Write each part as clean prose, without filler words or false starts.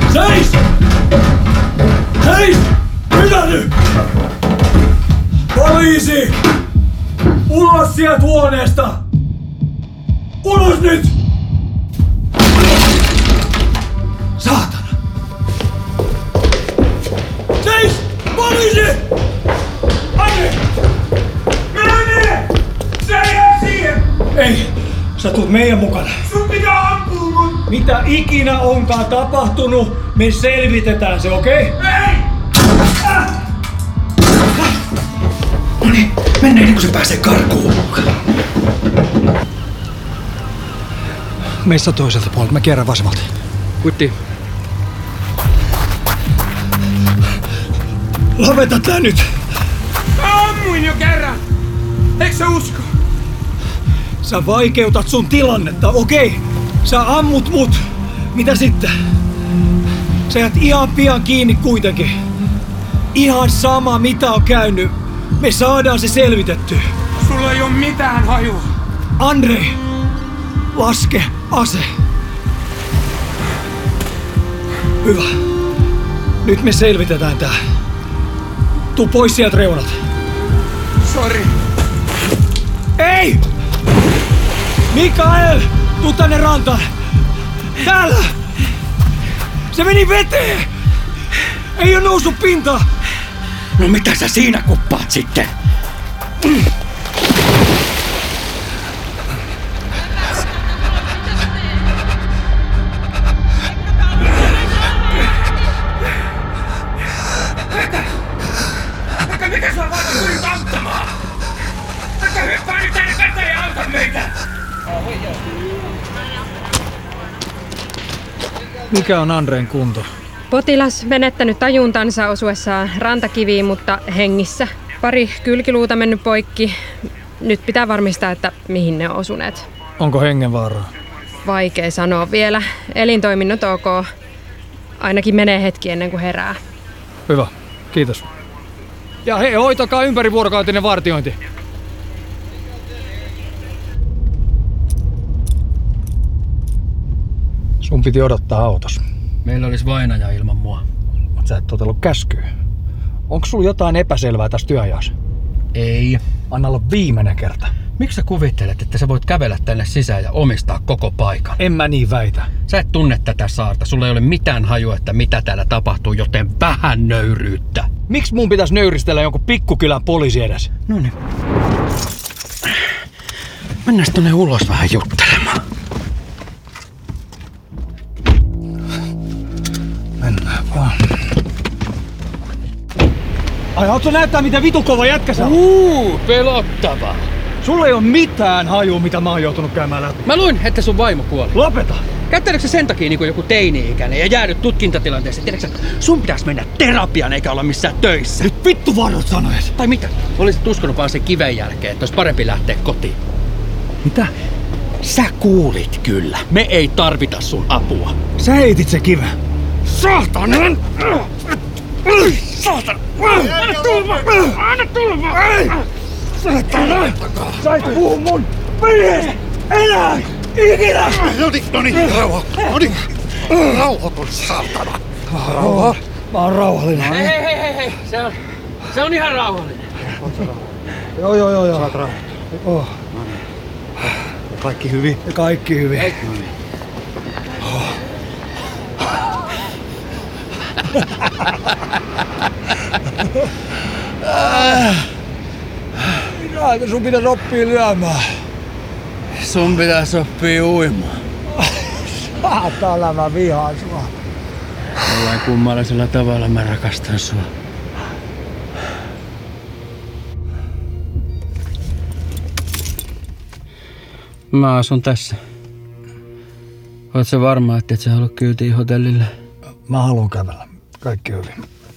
Seis! Seis! Mitä nyt? Poliisi! Ulos sieltä huoneesta! Ulos nyt! Saatana! Seis! Poliisi! Anne! Anne! Se jää siihen! Ei! Sä tulet meidän mukana. Sun pitää ampua mun! Mitä ikinä onkaan tapahtunut, me selvitetään se, okei? Okay? Ei! No niin, mennään ennen kuin se pääsee karkuun. Meissä toiselta puolelta, mä kierrän vasemmalta. Kuitti. Lopeta tää nyt! Mä ammuin jo kerran! Eikö sä usko? Sä vaikeutat sun tilannetta, okei? Sä ammut mut. Mitä sitten? Sä jäät ihan pian kiinni kuitenkin. Ihan sama mitä on käynyt. Me saadaan se selvitetty. Sulla ei oo mitään hajua. Andrei, laske ase. Hyvä. Nyt me selvitetään tää. Tuu pois sieltä reunat. Sori. Ei! Mikael! Tuu tänne rantaan! Täällä! Se meni veteen! Ei oo noussut pintaan! No mitä sä siinä kuppaat sitten? Mitä sä vaan tulit auttamaan? Hyppää nyt tänne veteen ja auta meitä! Mikä on Andreen kunto? Potilas menettänyt tajuntansa osuessaan rantakiviin, mutta hengissä. Pari kylkiluuta mennyt poikki. Nyt pitää varmistaa, että mihin ne on osuneet. Onko hengenvaaraa? Vaikea sanoa vielä. Elintoiminnot ok. Ainakin menee hetki ennen kuin herää. Hyvä, kiitos. Ja hei, hoitakaa ympärivuorokautinen vartiointi. Sun piti odottaa autossa. Meillä olisi vainaja ilman mua. Mut sä et totellut käskyä. Onko sulla jotain epäselvää tässä työajassa? Ei. Anna olla viimeinen kerta. Miksi sä kuvittelet, että sä voit kävellä tänne sisään ja omistaa koko paikan? En mä niin väitä. Sä et tunne tätä saarta. Sulla ei ole mitään hajua, että mitä täällä tapahtuu, joten vähän nöyryyttä. Miksi mun pitäisi nöyristellä jonkun pikkukylän poliisi edes? No niin. Mennään tonne ulos vähän juttelemaan. Mennään vaan. Ai, haluatko näyttää mitä vitu kova jätkä sä oot? Pelottava. Sulla ei oo mitään hajua mitä mä oon joutunut käymään läpi. Mä luin, että sun vaimo kuoli. Lopeta! Käyttääkö se sen takia niin kuin joku teini-ikäinen ja jäädyt tutkintatilanteeseen? Tiedätkö sä, sun pitäisi mennä terapiaan eikä olla missään töissä. Nyt vittu varot sanoes! Tai mitä? Olisit uskonut vaan sen kiven jälkeen, että olisi parempi lähteä kotiin. Mitä? Sä kuulit kyllä. Me ei tarvita sun apua. Sä heitit se kiven. Saatanan! Saatana! Anna tulla! Anna tulla! Saatana! Sä et puhu mun veljestä enää! Ikinä! Noniin, rauha! Noniin! Rauhoitu, saatana! Rauha! Mä oon rauhallinen. Hei! Se on ihan rauhallinen. Joo. Saat rauhoittua. Oh. Kaikki hyvin? Kaikki hyvin. Minä sun pitäis oppia lyömään. Sun pitäis oppia uimaan. Saatana, mä vihaan sua. Jollain kummallisella tavalla mä rakastan sua. Mä asun tässä. Oot sä varma, että et sä halua kyytiin hotellille? Mä haluan kävellä. Kaikki hyvin.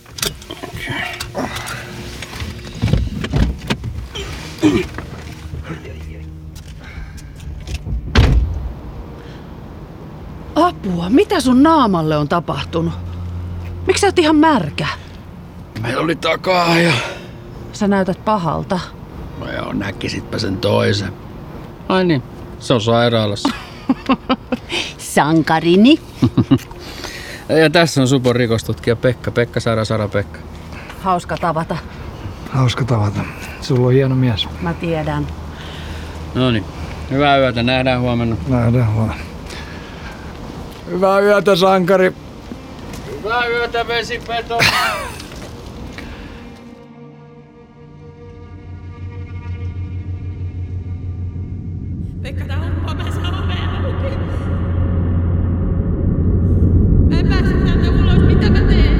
Apua, mitä sun naamalle on tapahtunut? Miksi sä oot ihan märkä? Meillä oli takaa ja... Sä näytät pahalta. No joo, näkisitpä sen toisen. Ai niin, se on sairaalassa. Sankarini. Ja tässä on Supon rikostutkija Pekka. Pekka Sara Pekka. Hauska tavata. Hauska tavata. Sulla on hieno mies. Mä tiedän. Noniin. Hyvää yötä. Nähdään huomenna. Nähdään huomenna. Hyvää yötä, sankari. Hyvää yötä, vesipeto. Pekka, tää on mä saan ovea auki. Mä en pääse täältä ulos, mitä mä teen?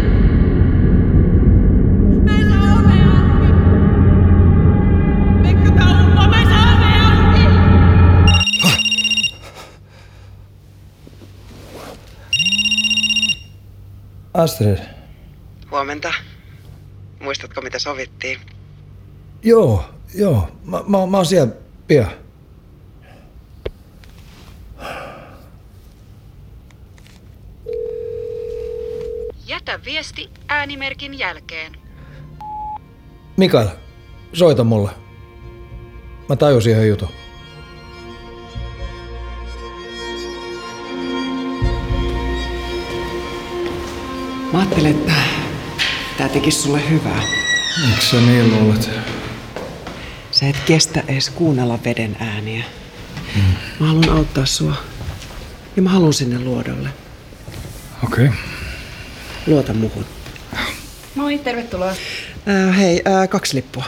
Mä en saa ovea auki. Pekka, tää on mä saan ovea auki. Astrid. Huomenta. Muistatko mitä sovittiin? Joo. Mä oon siellä pian. Jätä viesti äänimerkin jälkeen. Mikael, soita mulle. Mä tajusin yhden jutun. Mä ajattelin, että tää tekis sulle hyvää. Miksi sä niin luulet? Sä et kestä edes kuunnella veden ääniä. Mä haluan auttaa sua. Ja mä haluan sinne luodolle. Okei. Luota muhun. Moi, tervetuloa. Hei, 2 lippua.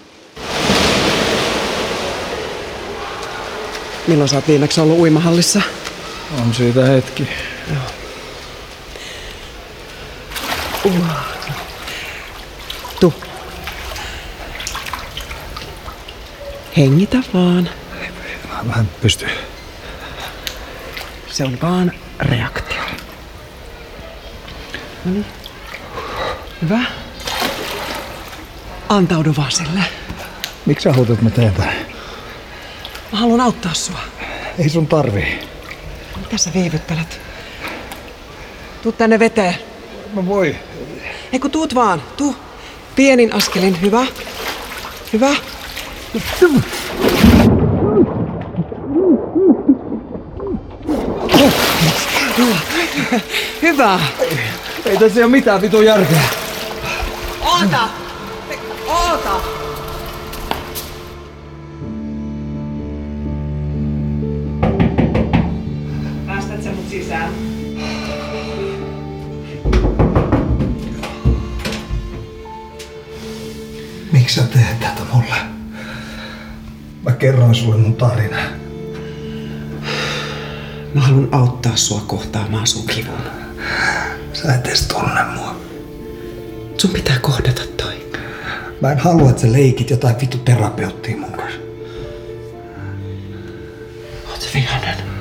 Milloin sä oot viimeksi ollut uimahallissa? On siitä hetki. Tuu. Hengitä vaan. Mä en pysty. Se on vaan reaktio. Noniin. Hyvä. Antaudu vaan sille. Miksi sä haluat, että mä teen tän? Mä haluan auttaa sua. Ei sun tarvii. Mitä sä viivyttelet? Tuu tänne veteen. Mä voi. Ei kun tuut vaan. Tuu. Pienin askelin. Hyvä. Hyvä. Hyvä. Ei tässä ole mitään vitun järkeä. Oota. Oota. Päästät sä mut sisään? Miksi sä teet tätä mulle? Mä kerroin sulle mun tarina. Mä haluan auttaa sua kohtaamaan sun kivun. Sä et edes tunne mua. Sun pitää kohdata toi. Mä en halua, että sä leikit jotain vittu terapeuttia mun kanssa. Oot vihainen.